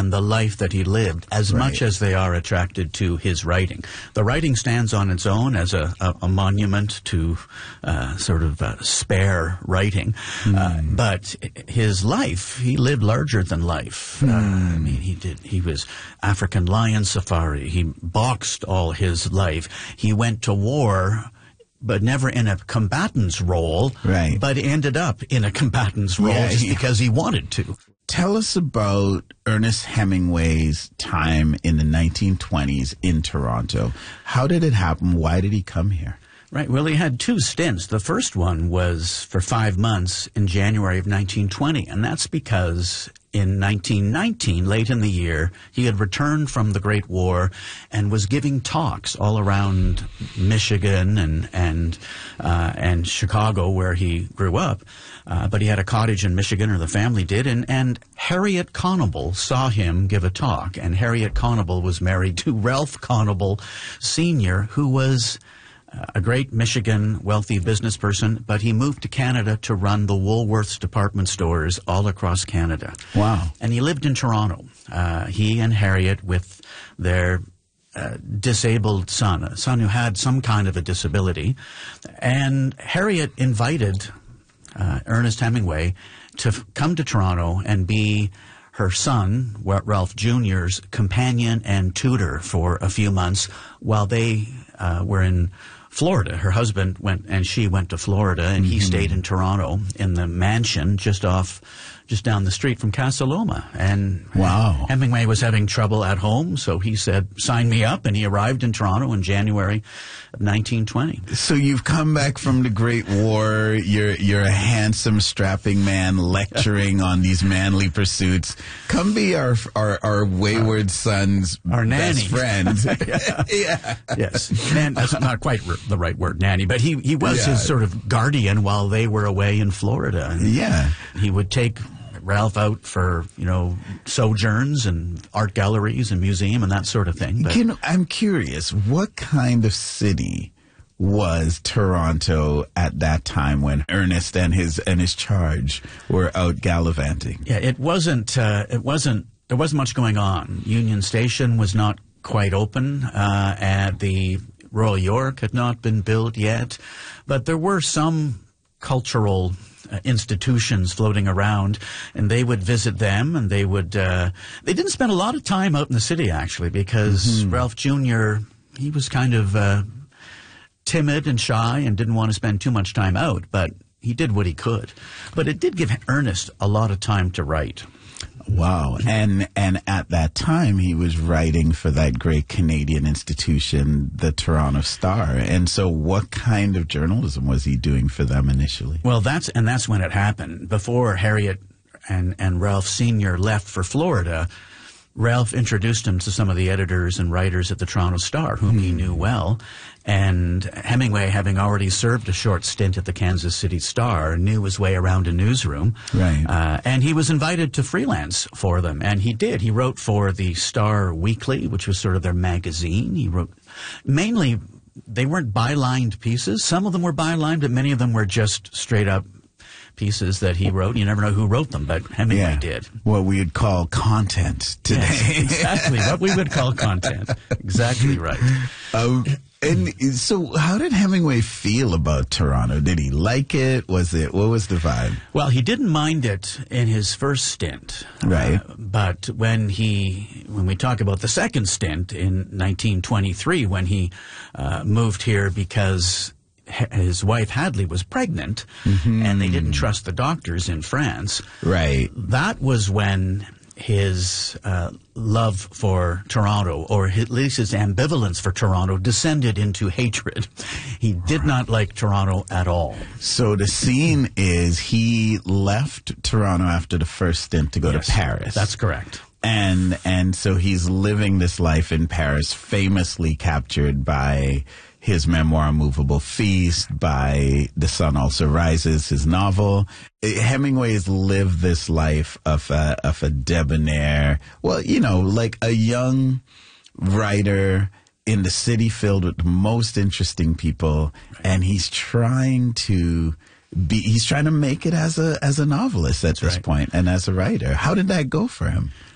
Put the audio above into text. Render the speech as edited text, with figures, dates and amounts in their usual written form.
and the life that he lived as much as they are attracted to his writing. The writing stands on its own as a monument to spare writing. But his life, he lived larger than life. I mean, he was African lion safari. He boxed all his life. He went to war, but never in a combatant's role, but ended up in a combatant's role because he wanted to. Tell us about Ernest Hemingway's time in the 1920s in Toronto. How did it happen? Why did he come here? Right. Well, he had two stints. The first one was for 5 months in January of 1920, and that's because in 1919, late in the year, he had returned from the Great War and was giving talks all around Michigan and Chicago, where he grew up. But he had a cottage in Michigan, or the family did, and Harriet Conable saw him give a talk. And Harriet Conable was married to Ralph Conable Sr., who was a great Michigan wealthy business person, but he moved to Canada to run the Woolworths department stores all across Canada. Wow. And he lived in Toronto. He and Harriet with their disabled son, a son who had some kind of a disability. And Harriet invited Ernest Hemingway to come to Toronto and be her son, Ralph Jr.'s companion and tutor for a few months while they were in Florida. Her husband went, and she went to Florida, and he stayed in Toronto in the mansion just down the street from Casa Loma. And Hemingway was having trouble at home, so he said, sign me up, and he arrived in Toronto in January of 1920. So you've come back from the Great War, you're a handsome, strapping man lecturing on these manly pursuits. Come be our wayward son's our best nanny. friend. Yes. That's not quite the right word, nanny, but he was his sort of guardian while they were away in Florida. And he would take Ralph out for, sojourns and art galleries and museum and that sort of thing. But I'm curious, what kind of city was Toronto at that time when Ernest and his charge were out gallivanting? Yeah, there wasn't much going on. Union Station was not quite open. The Royal York had not been built yet, but there were some cultural institutions floating around, and they would visit them, and they didn't spend a lot of time out in the city, actually, because Ralph Jr., he was kind of timid and shy and didn't want to spend too much time out, but he did what he could. But it did give Ernest a lot of time to write. Wow. And at that time, he was writing for that great Canadian institution, the Toronto Star. And so what kind of journalism was he doing for them initially? Well, that's when it happened. Before Harriet and Ralph Sr. left for Florida, Ralph introduced him to some of the editors and writers at the Toronto Star, whom he knew well. And Hemingway, having already served a short stint at the Kansas City Star, knew his way around a newsroom. Right. And he was invited to freelance for them, and he did. He wrote for the Star Weekly, which was sort of their magazine. He wrote mainly, they weren't bylined pieces. Some of them were bylined, but many of them were just straight up pieces that he wrote. You never know who wrote them, but Hemingway did. What we would call content today. Yes, exactly. What we would call content. Exactly right. And so how did Hemingway feel about Toronto? Did he like it? What was the vibe? Well, he didn't mind it in his first stint. Right. But when we talk about the second stint in 1923, when he moved here because his wife Hadley was pregnant, and they didn't trust the doctors in France. Right. That was when his love for Toronto, or at least his ambivalence for Toronto, descended into hatred. He did not like Toronto at all. So the scene is he left Toronto after the first stint to go to Paris. That's correct. And so he's living this life in Paris, famously captured by his memoir, A Movable Feast, by The Sun Also Rises, his novel. Hemingway has lived this life of a debonair, like a young writer in the city filled with the most interesting people, and he's trying to make it as a novelist at this point and as a writer. How did that go for him?